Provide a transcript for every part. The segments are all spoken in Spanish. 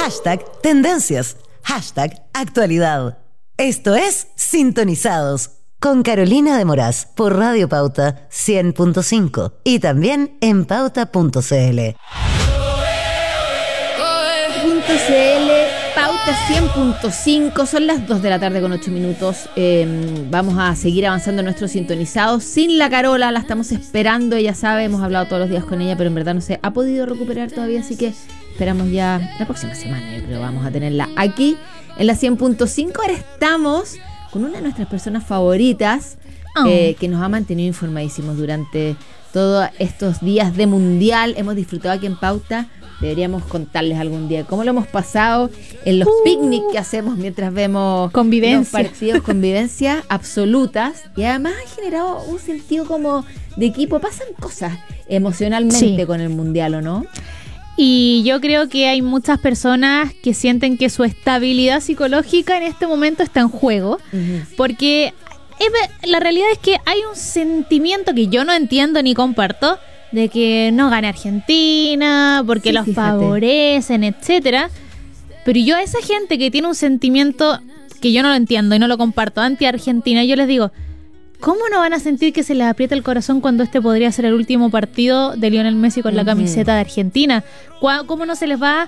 #tendencias, #actualidad. Esto es Sintonizados con Carolina de Moraz por Radio Pauta 100.5 y también en pauta.cl. Pauta 100.5, son las 2 de la tarde con 8 minutos. Vamos a seguir avanzando en nuestros sintonizados sin la Carola, la estamos esperando, ella sabe, hemos hablado todos los días con ella, pero en verdad no se ha podido recuperar todavía, así que esperamos ya la próxima semana, yo creo, vamos a tenerla aquí en la 100.5. Ahora estamos con una de nuestras personas favoritas, que nos ha mantenido informadísimos durante todos estos días de Mundial. Hemos disfrutado aquí en Pauta. Deberíamos contarles algún día cómo lo hemos pasado en los picnics que hacemos mientras vemos los partidos, convivencias absolutas, y además ha generado un sentido como de equipo. Pasan cosas emocionalmente con el Mundial, ¿o no? Y yo creo que hay muchas personas que sienten que su estabilidad psicológica en este momento está en juego, porque la realidad es que hay un sentimiento que yo no entiendo ni comparto, de que no gane Argentina, porque los favorecen, etcétera. Pero yo a esa gente que tiene un sentimiento que yo no lo entiendo y no lo comparto, anti-Argentina, yo les digo, ¿cómo no van a sentir que se les aprieta el corazón cuando este podría ser el último partido de Lionel Messi con la camiseta de Argentina? ¿Cómo no se les va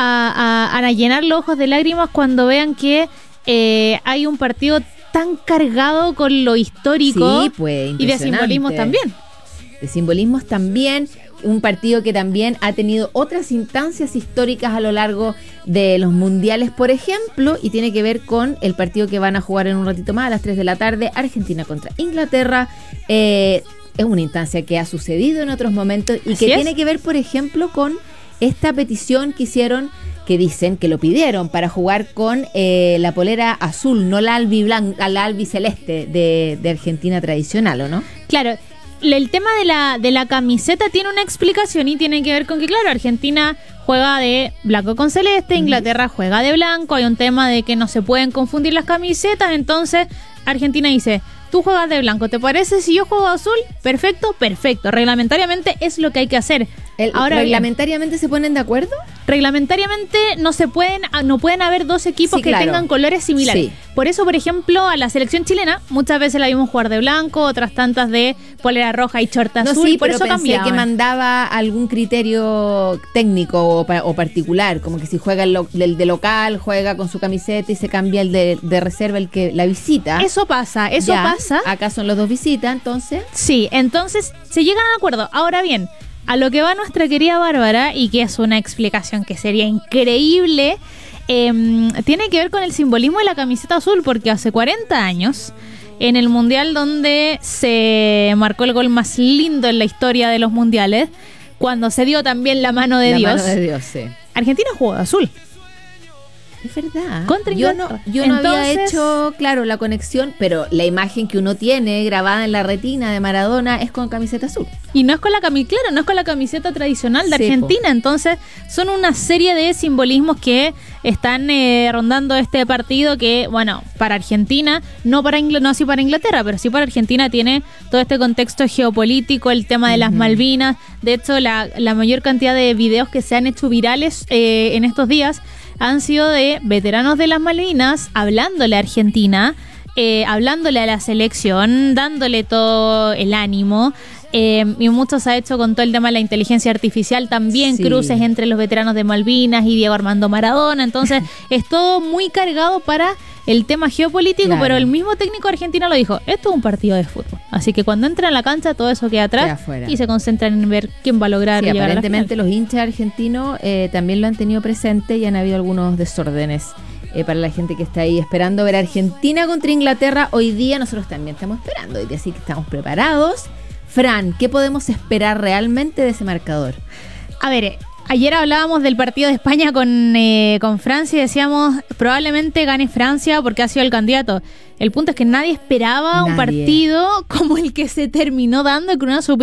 a llenar los ojos de lágrimas cuando vean que hay un partido tan cargado con lo histórico y de simbolismos también? De simbolismos también, un partido que también ha tenido otras instancias históricas a lo largo de los mundiales, por ejemplo, y tiene que ver con el partido que van a jugar en un ratito más a las 3 de la tarde, Argentina contra Inglaterra. Es una instancia que ha sucedido en otros momentos y que tiene que ver, por ejemplo, con esta petición que hicieron, que dicen que lo pidieron para jugar con la polera azul, no la albiceleste de Argentina tradicional, ¿o no? Claro. El tema de la camiseta tiene una explicación y tiene que ver con que, claro, Argentina juega de blanco con celeste, Inglaterra juega de blanco, hay un tema de que no se pueden confundir las camisetas, entonces Argentina dice, tú juegas de blanco, ¿te parece si yo juego azul? Perfecto, reglamentariamente es lo que hay que hacer. Ahora, ¿reglamentariamente se ponen de acuerdo? Reglamentariamente no pueden haber dos equipos que tengan colores similares. Por eso, por ejemplo, a la selección chilena muchas veces la vimos jugar de blanco, otras tantas de polera roja y short azul, por eso cambiaba. Que mandaba algún criterio técnico o particular, como que si juega el de local, juega con su camiseta y se cambia el de reserva, el que la visita. Eso pasa. Acá son los dos visitas, entonces. Sí, entonces se llegan a acuerdo. Ahora bien, a lo que va nuestra querida Bárbara, y que es una explicación que sería increíble, tiene que ver con el simbolismo de la camiseta azul, porque hace 40 años, en el mundial donde se marcó el gol más lindo en la historia de los mundiales, cuando se dio también la mano de Dios, Argentina jugó de azul. Es verdad. Yo no había hecho, la conexión, pero la imagen que uno tiene grabada en la retina de Maradona es con camiseta azul. Y no es con la camiseta tradicional de Argentina. Entonces, son una serie de simbolismos que están rondando este partido que, bueno, para Argentina, no así para Inglaterra, pero sí para Argentina tiene todo este contexto geopolítico, el tema de las Malvinas. De hecho, la mayor cantidad de videos que se han hecho virales en estos días han sido de veteranos de las Malvinas hablándole a Argentina, hablándole a la selección, dándole todo el ánimo. Y mucho se ha hecho con todo el tema de la inteligencia artificial, también cruces entre los veteranos de Malvinas y Diego Armando Maradona. Entonces es todo muy cargado para el tema geopolítico, pero el mismo técnico argentino lo dijo, esto es un partido de fútbol, así que cuando entra en la cancha todo eso queda atrás y se concentran en ver quién va a lograr llegar aparentemente a la final. Los hinchas argentinos también lo han tenido presente y han habido algunos desórdenes para la gente que está ahí esperando ver a Argentina contra Inglaterra. Hoy día nosotros también estamos esperando, hoy día sí que estamos preparados. Fran, ¿qué podemos esperar realmente de ese marcador? A ver, ayer hablábamos del partido de España con Francia y decíamos probablemente gane Francia porque ha sido el candidato. El punto es que nadie esperaba un partido como el que se terminó dando con una